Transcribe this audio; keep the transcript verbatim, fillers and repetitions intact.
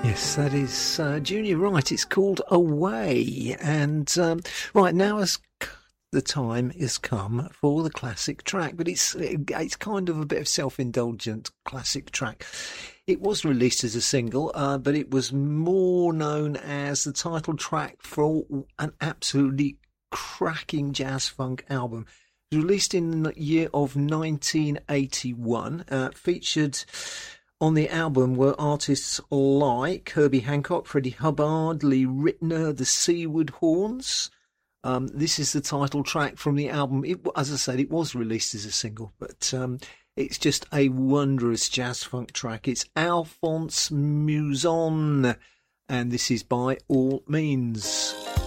Yes, that is uh, Junior Wright. It's called Away. And um, right now, as the time has come for the classic track, but it's it's kind of a bit of self-indulgent classic track. It was released as a single, uh, but it was more known as the title track for an absolutely cracking jazz funk album. It was released in the year of nineteen eighty-one, uh, featured on the album were artists like Herbie Hancock, Freddie Hubbard, Lee Ritenour, the Seaward Horns. Um, this is the title track from the album. It, as I said, it was released as a single, but um, it's just a wondrous jazz funk track. It's Alphonse Mouzon, and this is By All Means.